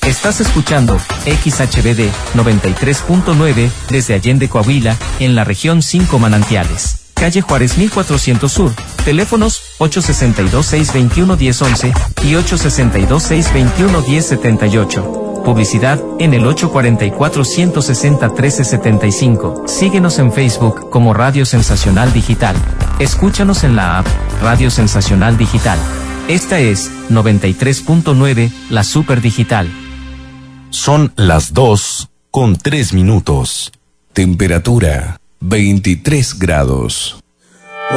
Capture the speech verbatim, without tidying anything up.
Estás escuchando X H B D noventa y tres punto nueve desde Allende, Coahuila, en la región cinco Manantiales. Calle Juárez mil cuatrocientos Sur. Teléfonos ocho seis dos, seis dos uno, uno cero uno uno y ocho seis dos, seis dos uno, uno cero siete ocho. Publicidad en el ocho cuatro cuatro, uno seis cero, uno tres siete cinco. Síguenos en Facebook como Radio Sensacional Digital. Escúchanos en la app Radio Sensacional Digital. Esta es noventa y tres punto nueve, la Super Digital. Son las dos con tres minutos. Temperatura veintitrés grados.